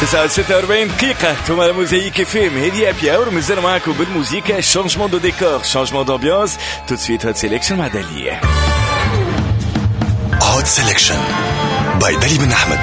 46 دقيقة ثم الموزايك فيم هذه ابي اور مازال معاكم بالموزيكا شونجمون دو ديكور شونجمون دامبيونس تو سويت هوت سيليكشن مع داليا هوت سيليكشن باي دالي بن أحمد.